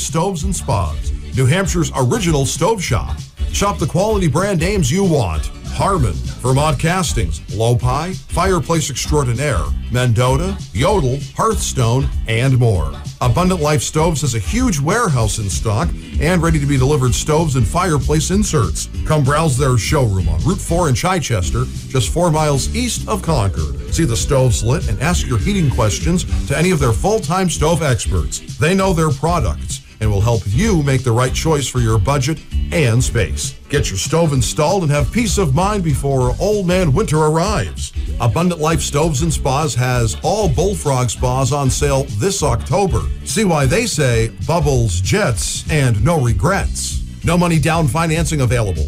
Stoves and Spas, New Hampshire's original stove shop. Shop the quality brand names you want. Harmon, Vermont Castings, Lopi, Fireplace Extraordinaire, Mendota, Yodel, Hearthstone, and more. Abundant Life Stoves has a huge warehouse in stock and ready-to-be-delivered stoves and fireplace inserts. Come browse their showroom on Route 4 in Chichester, just 4 miles east of Concord. See the stoves lit and ask your heating questions to any of their full-time stove experts. They know their products and will help you make the right choice for your budget and space. Get your stove installed and have peace of mind before Old Man Winter arrives. Abundant Life Stoves and Spas has all Bullfrog spas on sale this October. See why they say bubbles, jets, and no regrets. No money down financing available.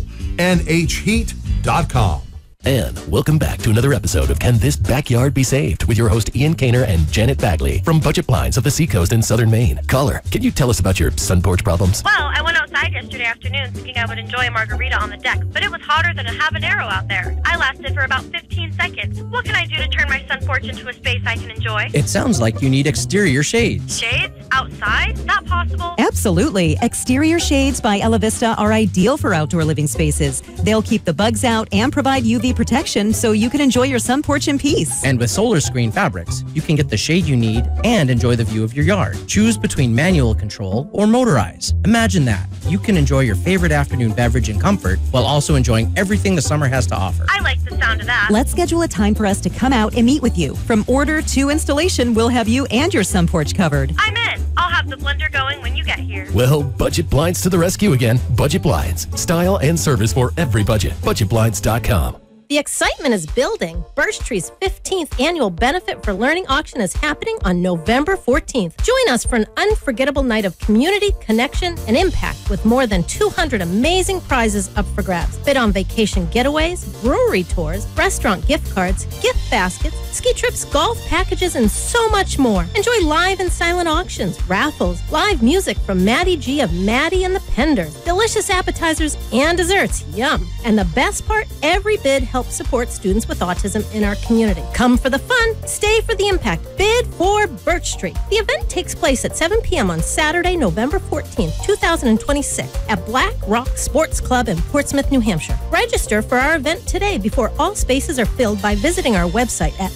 NHHeat.com. And welcome back to another episode of Can This Backyard Be Saved? With your host Ian Kaner and Janet Bagley from Budget Blinds of the Seacoast in Southern Maine. Caller, can you tell us about your sun porch problems? Well, I went outside yesterday afternoon thinking I would enjoy a margarita on the deck, but it was hotter than a habanero out there. I lasted for about 15 seconds. What can I do to turn my sun porch into a space I can enjoy? It sounds like you need exterior shades. Shades? Outside? Not possible. Absolutely. Exterior shades by Elavista are ideal for outdoor living spaces. They'll keep the bugs out and provide UV protection so you can enjoy your sun porch in peace. And with Solar Screen fabrics, you can get the shade you need and enjoy the view of your yard. Choose between manual control or motorized. Imagine that. You can enjoy your favorite afternoon beverage in comfort while also enjoying everything the summer has to offer. I like the sound of that. Let's schedule a time for us to come out and meet with you. From order to installation, we'll have you and your sun porch covered. I'm in. I'll have the blender going when you get here. Well, Budget Blinds to the rescue again. Budget Blinds. Style and service for every budget. BudgetBlinds.com. The excitement is building. Birch Tree's 15th annual Benefit for Learning auction is happening on November 14th. Join us for an unforgettable night of community, connection, and impact with more than 200 amazing prizes up for grabs. Bid on vacation getaways, brewery tours, restaurant gift cards, gift baskets, ski trips, golf packages, and so much more. Enjoy live and silent auctions, raffles, live music from Maddie G of Maddie and the Penders, delicious appetizers and desserts. Yum. And the best part, every bid helps support students with autism in our community. Come for the fun, stay for the impact. Bid for Birch Tree. The event takes place at 7 p.m. on Saturday, November 14th, 2026 at Black Rock Sports Club in Portsmouth, New Hampshire. Register for our event today before all spaces are filled by visiting our website at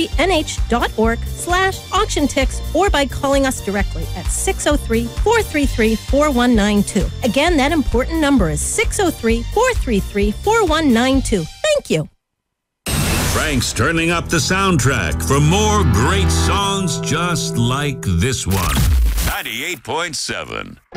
birchtreenh.org/auction ticks or by calling us directly at 603-433-4192. Again, that important number is 603-433-4192. Thank you. Frank's turning up the soundtrack for more great songs just like this one. 98.7.